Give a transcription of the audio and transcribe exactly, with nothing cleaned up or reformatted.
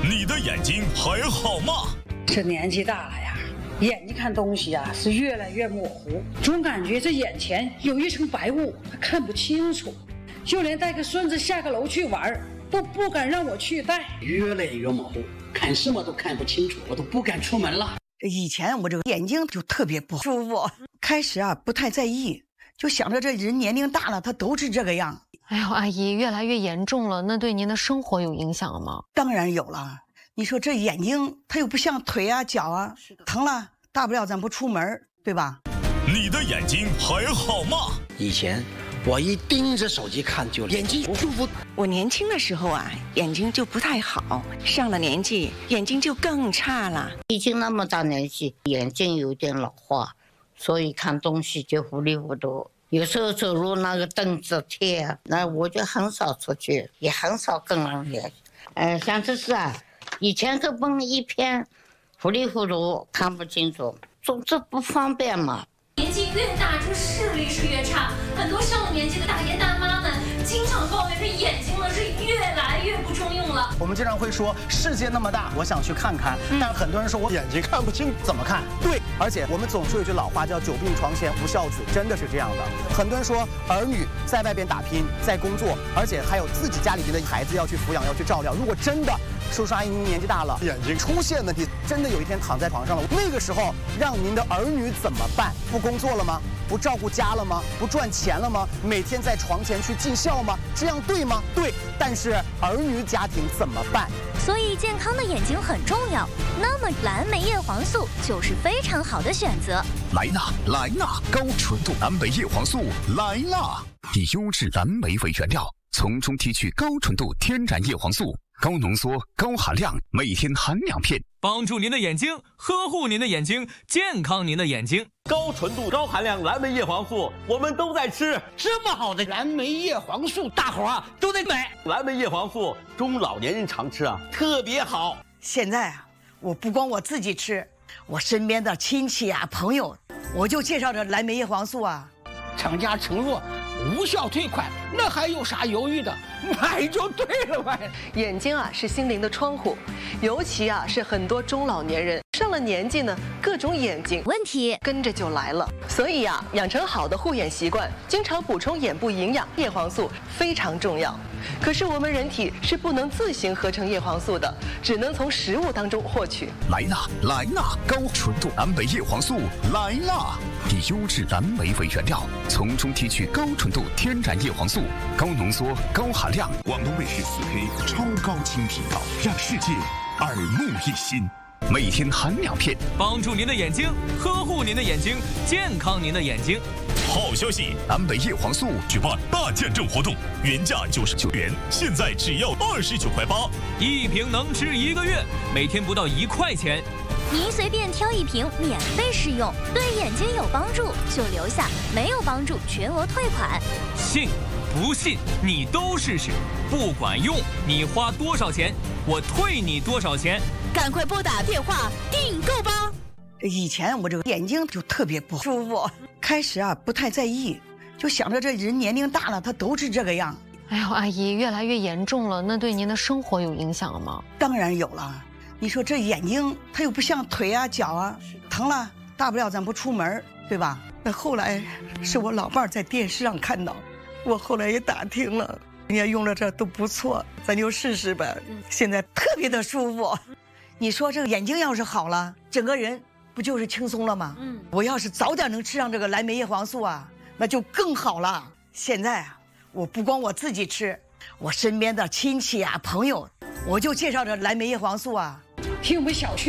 你的眼睛还好吗？ 这年纪大了呀，眼睛看东西啊是越来越模糊，总感觉这眼前有一层白雾，看不清楚。就连带个孙子下个楼去玩，都不敢让我去带， 越来越模糊，看什么都看不清楚，我都不敢出门了。 以前我这个眼睛就特别不舒服，开始啊不太在意，就想着这人年龄大了，他都是这个样。 哎呦，阿姨，越来越严重了，那对您的生活有影响吗？ 当然有了。你说这眼睛它又不像腿啊脚啊，疼了大不了咱不出门，对吧？ 你的眼睛还好吗？ 以前我一盯着手机看就眼睛不舒服。 我年轻的时候啊，眼睛就不太好，上了年纪眼睛就更差了。 已经那么大年纪，眼睛有点老化，所以看东西就糊里糊涂。有时候走路那个凳子贴，那我就很少出去，也很少跟人联系。呃，像这次啊，以前个崩一片，糊里糊涂看不清楚，总之不方便嘛。 年纪越大，这视力是越差。很多上了年纪的大爷大妈们经常抱怨，这眼睛呢是越来越不中用了。 我们经常会说世界那么大，我想去看看，嗯、但很多人说我眼睛看不清，怎么看？对，而且我们总说有句老话叫“久病床前无孝子”，真的是这样的。很多人说儿女在外边打拼，在工作，而且还有自己家里边的孩子要去抚养，要去照料。如果真的叔叔阿姨您年纪大了，眼睛出现问题，真的有一天躺在床上了，那个时候让您的儿女怎么办？不工作了吗？不照顾家了吗？不赚钱了吗？每天在床前去尽孝吗？这样对吗？对。但是儿女家庭怎么办？ 所以健康的眼睛很重要。那么蓝莓叶黄素就是非常好的选择。 来啦来啦，高纯度蓝莓叶黄素来啦！以优质蓝莓为原料，从中提取高纯度天然叶黄素。高浓缩、高含量，每天含两片， 帮助您的眼睛，呵护您的眼睛，健康您的眼睛。 高纯度、高含量蓝莓叶黄素，我们都在吃。 这么好的蓝莓叶黄素，大伙啊都得买。 蓝莓叶黄素，中老年人常吃啊，特别好。 现在啊，我不光我自己吃，我身边的亲戚啊、朋友，我就介绍这蓝莓叶黄素啊。 厂家承诺无效退款，那还有啥犹豫的？买就对了呗。 眼睛啊是心灵的窗户，尤其啊是很多中老年人上了年纪呢，各种眼睛问题跟着就来了。所以啊，养成好的护眼习惯，经常补充眼部营养，叶黄素非常重要。可是我们人体是不能自行合成叶黄素的，只能从食物当中获取。 来啦来啦，高纯度蓝莓叶黄素来啦！以优质蓝莓为原料，从中提取高纯度天然叶黄素，高浓缩、高含量。 广东卫视四 K 超高清频道，让世界耳目一新。 每天含两片， 帮助您的眼睛，呵护您的眼睛，健康您的眼睛。 好消息！蓝莓叶黄素举办大见证活动，原价九十九元，现在只要二十九块八， 一瓶能吃一个月，每天不到一块钱。 您随便挑一瓶，免费试用，对眼睛有帮助就留下，没有帮助全额退款。 信不信你都试试，不管用你花多少钱，我退你多少钱。 赶快拨打电话订购吧。 以前我这个眼睛就特别不舒服，开始啊不太在意，就想着这人年龄大了，他都是这个样。 哎呦，阿姨，越来越严重了，那对您的生活有影响吗？ 当然有了。你说这眼睛它又不像腿啊脚啊，疼了大不了咱不出门，对吧？那后来是我老伴儿在电视上看到，我后来也打听了，人家用了这都不错，咱就试试呗。现在特别的舒服。你说这个眼睛要是好了，整个人不就是轻松了吗？嗯，我要是早点能吃上这个蓝莓叶黄素啊，那就更好了。现在啊，我不光我自己吃，我身边的亲戚啊、朋友，我就介绍这蓝莓叶黄素啊。 听我们小区